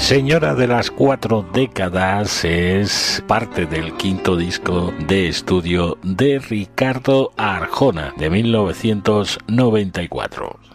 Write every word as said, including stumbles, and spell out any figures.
Señora de las cuatro décadas es parte del quinto disco de estudio de Ricardo Arjona de mil novecientos noventa y cuatro.